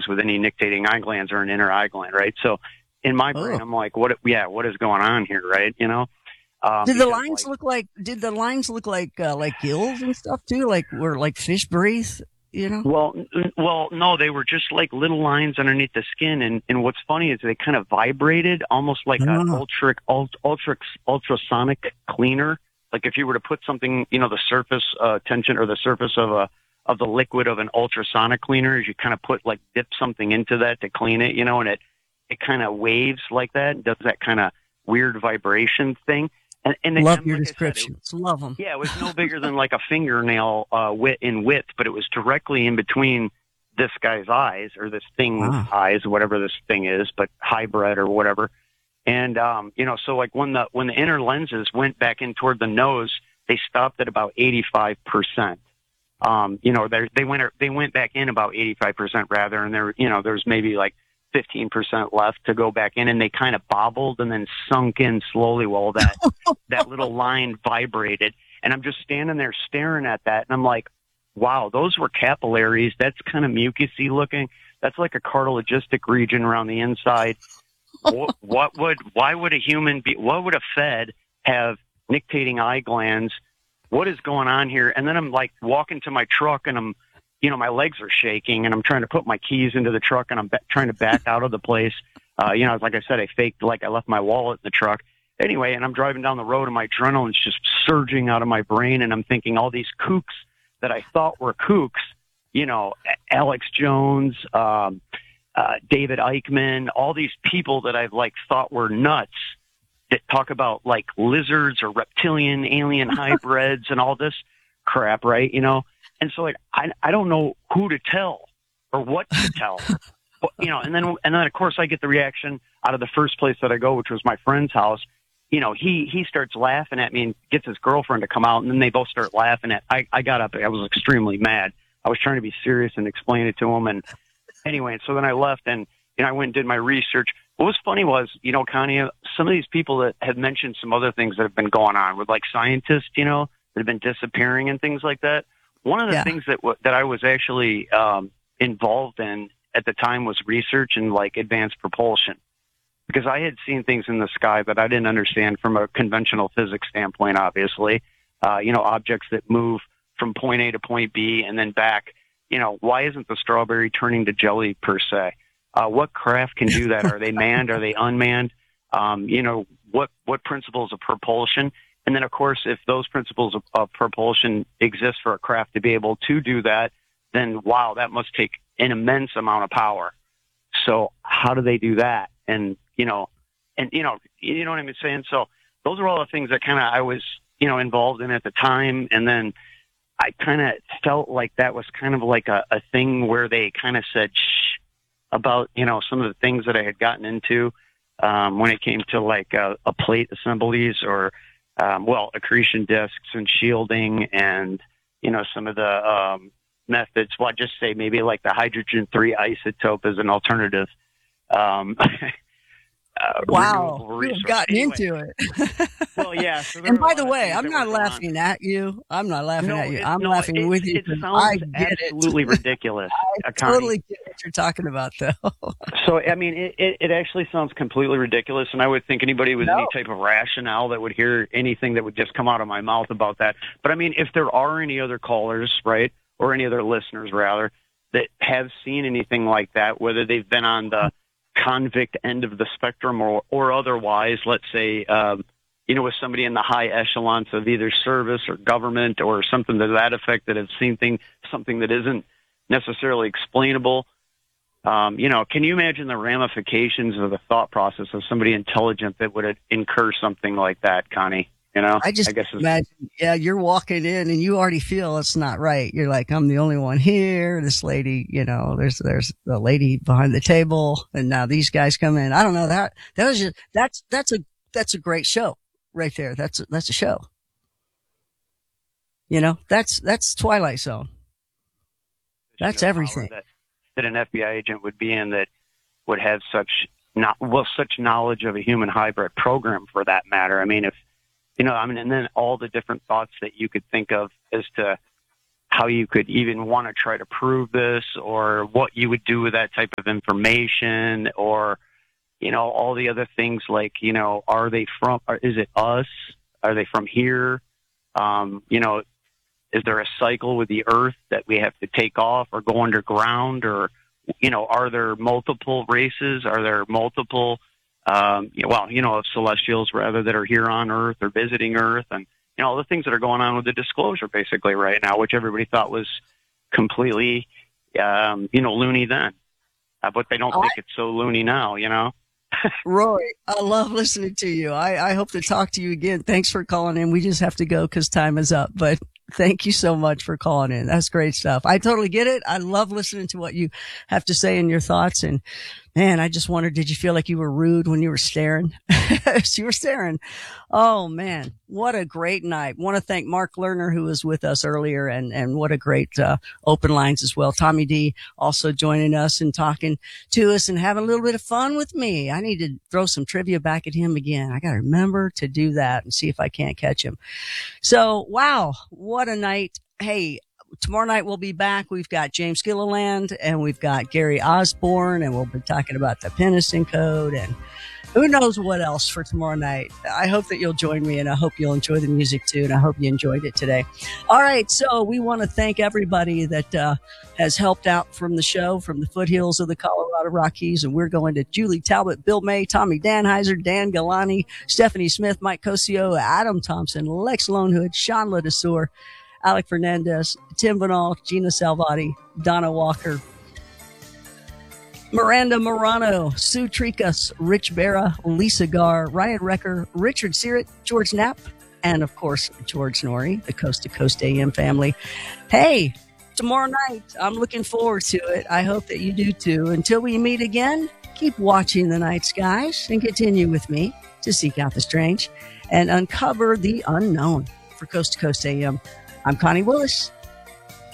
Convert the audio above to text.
beings with any nictating eye glands or an inner eye gland, right? So in my brain, I'm like, what is going on here, right? You know? Did the lines look like? Did the lines look like gills and stuff too? Like where like fish breathe? You know? Well, no, they were just like little lines underneath the skin, and what's funny is they kind of vibrated, almost like an ultrasonic cleaner. Like if you were to put something, you know, the surface tension or the surface of the liquid of an ultrasonic cleaner, is you kind of dip something into that to clean it, you know, and it kind of waves like that, does that kind of weird vibration thing. And love your descriptions. Love them. Yeah, it was no bigger than like a fingernail in width, but it was directly in between this guy's eyes, or this thing's eyes, whatever this thing is, but hybrid or whatever. And you know, so like when the inner lenses went back in toward the nose, they stopped at about 85%. You know, they went back in about 85% rather, and there's maybe like 15% left to go back in, and they kind of bobbled and then sunk in slowly while that little line vibrated. And I'm just standing there staring at that, and I'm like, wow, those were capillaries. That's kind of mucusy looking. That's like a cartilagistic region around the inside. What would a fed have nictating eye glands? What is going on here? And then I'm like walking to my truck, and my legs are shaking, and I'm trying to put my keys into the truck, and I'm trying to back out of the place. Like I said, I faked like I left my wallet in the truck. Anyway, and I'm driving down the road, and my adrenaline's just surging out of my brain, and I'm thinking all these kooks that I thought were kooks, you know, Alex Jones, David Eichmann, all these people that I've like thought were nuts that talk about like lizards or reptilian alien hybrids and all this crap, right? You know? And so like, I don't know who to tell or what to tell, but, you know, and then of course I get the reaction out of the first place that I go, which was my friend's house. You know, he starts laughing at me and gets his girlfriend to come out, and then they both start laughing I got up. I was extremely mad. I was trying to be serious and explain it to him. And anyway, and so then I left, and, you know, I went and did my research. What was funny was, you know, Connie, some of these people that have mentioned some other things that have been going on with like scientists, you know, that have been disappearing and things like that. One of the things that I was actually involved in at the time was research in like advanced propulsion, because I had seen things in the sky that I didn't understand from a conventional physics standpoint, obviously. You know, objects that move from point A to point B and then back. You know, why isn't the strawberry turning to jelly per se? What craft can do that? Are they manned? Are they unmanned? You know, what principles of propulsion? And then, of course, if those principles of propulsion exist for a craft to be able to do that, then, wow, that must take an immense amount of power. So how do they do that? And, you know what I'm saying? So those are all the things that kind of I was, you know, involved in at the time. And then I kind of felt like that was kind of like a thing where they kind of said, shh, about, you know, some of the things that I had gotten into when it came to like a plate assemblies or, accretion discs and shielding and, you know, some of the methods. Well, I'd just say maybe like the hydrogen-3 isotope as an alternative. Wow, you've gotten into it. Well, yeah. So and by the way, I'm not laughing at you. I'm not laughing at you. I'm laughing with you. It sounds absolutely ridiculous. I totally get what you're talking about, though. So, I mean, it actually sounds completely ridiculous, and I would think anybody with any type of rationale that would hear anything that would just come out of my mouth about that. But, I mean, if there are any other callers, right, or any other listeners, rather, that have seen anything like that, whether they've been on the convict end of the spectrum or otherwise, let's say, you know, with somebody in the high echelons of either service or government or something to that effect that have seen something that isn't necessarily explainable. You know, can you imagine the ramifications of the thought process of somebody intelligent that would incur something like that, Connie? You know, I guess imagine, you're walking in and you already feel it's not right. You're like, I'm the only one here. This lady, you know, there's the lady behind the table, and now these guys come in. I don't know that's a great show right there. That's a show. You know, that's Twilight Zone. That's everything that an FBI agent would be in, that would have such knowledge of a human hybrid program, for that matter. I mean, if, you know, I mean, and then all the different thoughts that you could think of as to how you could even want to try to prove this, or what you would do with that type of information, or, you know, all the other things like, you know, is it us? Are they from here? You know, is there a cycle with the Earth that we have to take off or go underground? Or, you know, are there multiple races? Are there multiple, of celestials rather that are here on Earth or visiting Earth? And, you know, all the things that are going on with the disclosure basically right now, which everybody thought was completely, loony then. But they don't think it's so loony now, you know? Roy, I love listening to you. I hope to talk to you again. Thanks for calling in. We just have to go because time is up, but thank you so much for calling in. That's great stuff. I totally get it. I love listening to what you have to say and your thoughts. And man, I just wondered, did you feel like you were rude when you were staring? You were staring. Oh man, what a great night. Want to thank Mark Lerner, who was with us earlier, and what a great, open lines as well. Tommy D also joining us and talking to us and having a little bit of fun with me. I need to throw some trivia back at him again. I got to remember to do that and see if I can't catch him. So, wow, what a night. Hey, tomorrow night we'll be back. We've got James Gilliland and we've got Gary Osborne, and we'll be talking about the Penniston Code and who knows what else for tomorrow night. I hope that you'll join me, and I hope you'll enjoy the music too, and I hope you enjoyed it today. All right, so we want to thank everybody that has helped out from the show, from the foothills of the Colorado Rockies, and we're going to Julie Talbot, Bill May, Tommy Danheiser, Dan Galani, Stephanie Smith, Mike Cosio, Adam Thompson, Lex Lonehood, Sean Ledesur, Alec Fernandez, Tim Vanal, Gina Salvati, Donna Walker, Miranda Morano, Sue Tricas, Rich Barra, Lisa Garr, Ryan Recker, Richard Searett, George Knapp, and of course, George Norrie, the Coast to Coast AM family. Hey, tomorrow night, I'm looking forward to it. I hope that you do too. Until we meet again, keep watching the night skies and continue with me to seek out the strange and uncover the unknown. For Coast to Coast AM, I'm Connie Willis.